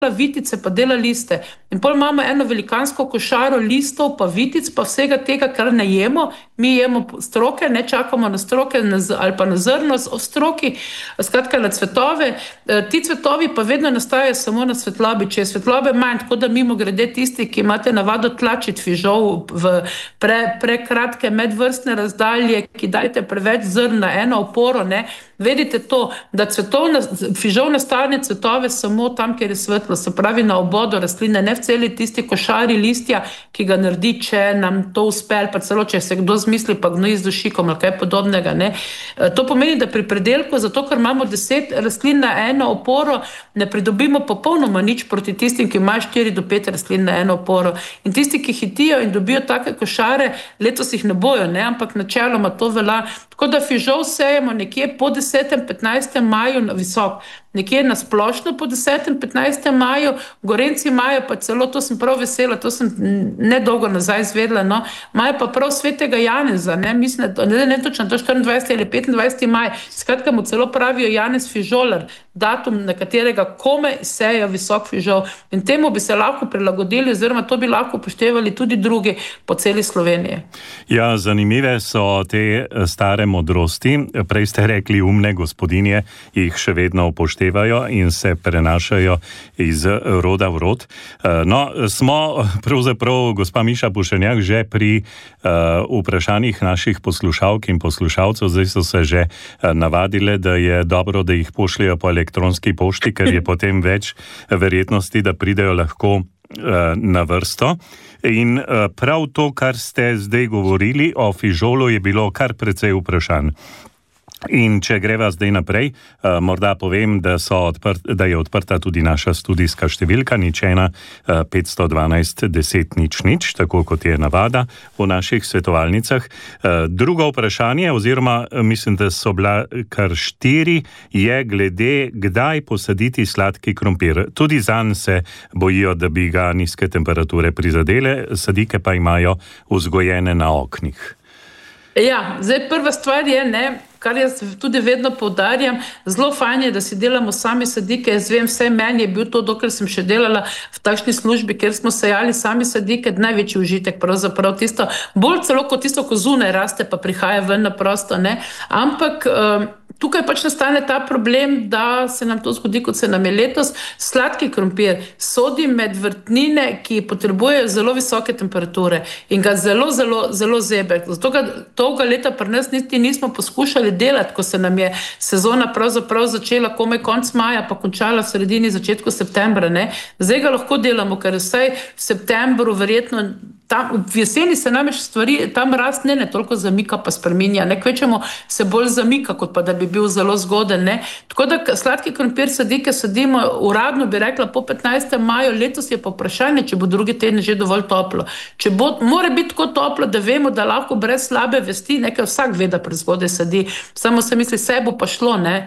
vitice pa dela liste. In pol imamo eno velikansko košaro listov pa vitic, pa vsega tega, kar ne jemo. Mi jemo stroke, ne čakamo na stroke ali pa na zrno o stroki, skratka na cvetove. Ti cvetovi pa vedno nastajajo samo na svetlobi, če je svetlobe manj, tako da mimo grede tisti, ki imate navado tlačiti fižol v prekratke medvrstne razdalje, ki dajte preveč zrn na eno oporo, ne, vedite to, da fižol nastane cvetove samo tam, kjer je svetlo, se pravi na obodu rastline, ne v celi tisti košari listja, ki ga naredi, če nam to uspe, ali pa celo, če se kdo zmisli, pa gnoji z dušikom ali kaj podobnega, ne. To pomeni, da pri predelku, zato ker imamo 10 rastlin na eno oporo, ne pridobimo popolnoma nič proti tistim, ki imajo 4 do 5 rastlin na eno oporo. In tisti, ki hitijo in dobijo take košare, letos jih ne bojo, ne, ampak načeloma to velja. Tako da fižol sejemo nekje po 10. 15. maju na visok, nekje na splošno po 10. 15. maju, Gorenci imajo pa celo, to sem prav vesela, to sem nedolgo nazaj izvedela, no, imajo pa prav svetega Janeza, ne, mislim, ne točno, to 24. ali 25. maj, skratka mu celo pravijo Janez fižolar, datum, na katerega kome sejo visok fižol. In temu bi se lahko prilagodili, oziroma to bi lahko upoštevali tudi drugi po celi Sloveniji. Ja, zanimive so te stare modrosti. Prej ste rekli, umne gospodinje jih še vedno upoštevajo in se prenašajo iz roda v rod. No, smo pravzaprav, gospa Miša Pušenjak, že pri vprašanjih naših poslušalk in poslušalcev. Zdaj so se že navadile, da je dobro, da jih pošljajo po elektronski pošti, ker je potem več verjetnosti, da pridejo lahko na vrsto. In prav to, kar ste zdaj govorili o fižolu, je bilo kar precej vprašanj. In če greva zdaj naprej, morda povem, da je odprta tudi naša studijska številka 512 10 00, tako kot je navada v naših svetovalnicah. Drugo vprašanje, oziroma mislim, da so bila kar 4, je glede, kdaj posaditi sladki krompir. Tudi zanj se bojijo, da bi ga nizke temperature prizadele, sadike pa imajo vzgojene na oknih. Ja, zdaj prva stvar je, ne, kar jaz tudi vedno poudarjam, zelo fajn je, da si delamo sami sadike. Jaz vem, vse meni je bil to, dokler sem še delala v takšni službi, kjer smo sejali sami sadike, največji užitek, pravzaprav tisto, bolj celo kot tisto, ko zunaj raste, pa prihaja ven na prosto, ne. Ampak tukaj pač nastane ta problem, da se nam to zgodi, kot se nam je letos. Sladki krompir sodi med vrtnine, ki potrebujejo zelo visoke temperature in ga zelo, zelo, zelo zebe. Zato ga dolga leta pri nas niti nismo poskušali delati, ko se nam je sezona pravzaprav začela komaj konec maja, pa končala v sredini, začetku septembra, ne. Zdaj ga lahko delamo, ker vsaj v septembru verjetno v jeseni se namreč stvari, tam rast ne toliko zamika pa spreminja, ne, kvečemo se bolj zamika, kot pa da bi bil zelo zgoden, ne. Tako da sladki krompir sadike sadimo uradno, bi rekla, po 15. maju, letos je pa vprašanje, če bo drugi teden že dovolj toplo. Če bo, mora biti tako toplo, da vemo, da lahko brez slabe vesti, nekaj vsak ve, da prezgodaj sadi, samo se misli, saj bo pa šlo, ne.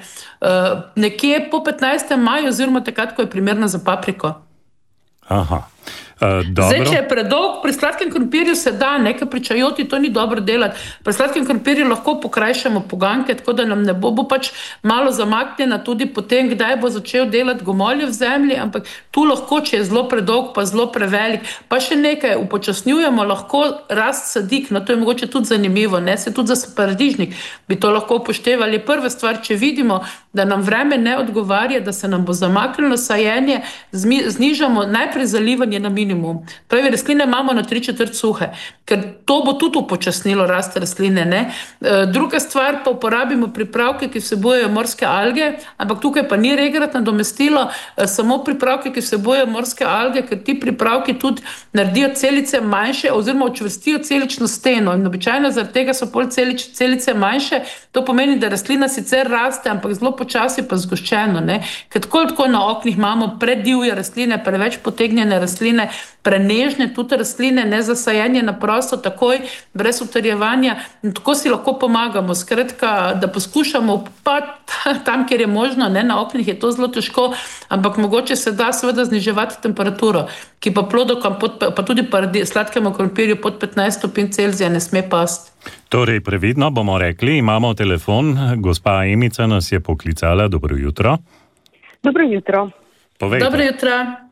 Nekje po 15. maju, oziroma takrat, ko je primerno za papriko. Aha. Zdaj, če je predolg, pri sladkem krompirju se da, nekaj pri čajoti, to ni dobro delati. Pri sladkem krompirju lahko pokrajšamo poganke, tako da nam ne bo pač malo zamaknjena tudi potem, kdaj bo začel delati gomolje v zemlji, ampak tu lahko, če je zelo predolg, pa zelo prevelik, pa še nekaj, upočasnjujemo lahko rast sadik, no to je mogoče tudi zanimivo, ne, se tudi za paradižnik bi to lahko upoštevali. Prva stvar, če vidimo, da nam vreme ne odgovarja, da se nam bo zamaknilo sajenje, znižamo najprej zalivanje na minimum. Pravi, rastline imamo na 3/4 suhe, ker to bo tudi upočasnilo rast rastline, ne. Druga stvar, pa uporabimo pripravke, ki vsebujejo morske alge, ampak tukaj pa ni regrat nadomestilo, samo pripravke, ki vsebujejo morske alge, ker ti pripravki tudi naredijo celice manjše oziroma učvrstijo celično steno in običajno zaradi tega so pol celice manjše. To pomeni, da rastlina sicer raste, ampak zelo počasi pa zgoščeno, ne. Ker tako na oknih imamo predivje rastline, preveč potegnjene rastline, prenežne tudi rastline, ne za sajenje na prosto, takoj, brez utrjevanja, in tako si lahko pomagamo. Skratka, da poskušamo pa tam, kjer je možno, ne, na oknih je to zelo težko, ampak mogoče se da seveda zniževati temperaturo, ki pa plodovkam, pa tudi sladkemu krompirju pod 15 stopinj Celzija ne sme pasti. Torej, previdno bomo rekli, imamo telefon, gospa Emica nas je poklicala, dobro jutro. Dobro jutro. Povejte. Dobro jutro.